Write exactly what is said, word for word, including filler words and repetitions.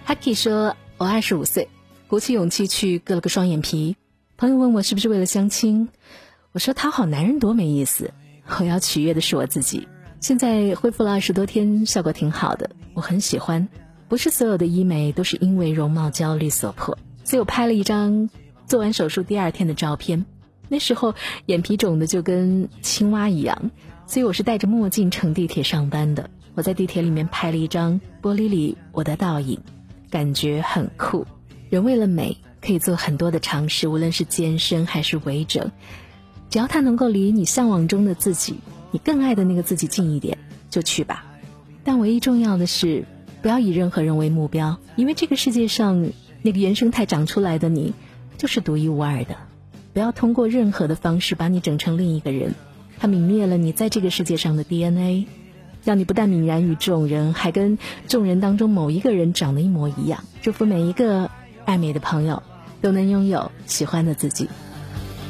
Haki 说我二十五岁，鼓起勇气去割了个双眼皮。朋友问我是不是为了相亲，我说讨好男人多没意思，我要取悦的是我自己。现在恢复了二十多天，效果挺好的，我很喜欢。不是所有的医美都是因为容貌焦虑所迫，所以我拍了一张做完手术第二天的照片。那时候眼皮肿的就跟青蛙一样，所以我是戴着墨镜乘地铁上班的。我在地铁里面拍了一张玻璃里我的倒影，感觉很酷。人为了美可以做很多的尝试，无论是健身还是微整，只要它能够离你向往中的自己，你更爱的那个自己近一点，就去吧。但唯一重要的是，不要以任何人为目标，因为这个世界上那个原生态长出来的你就是独一无二的。不要通过任何的方式把你整成另一个人，它泯灭了你在这个世界上的 D N A， 让你不但泯然于众人，还跟众人当中某一个人长得一模一样。祝福每一个爱美的朋友都能拥有喜欢的自己。